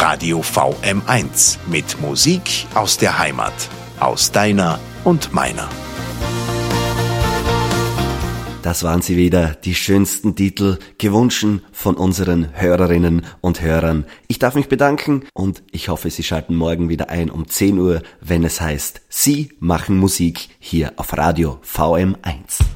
Radio VM1 mit Musik aus der Heimat, aus deiner und meiner. Das waren sie wieder, die schönsten Titel, gewünscht von unseren Hörerinnen und Hörern. Ich darf mich bedanken und ich hoffe, Sie schalten morgen wieder ein um 10 Uhr, wenn es heißt, Sie machen Musik hier auf Radio VM1.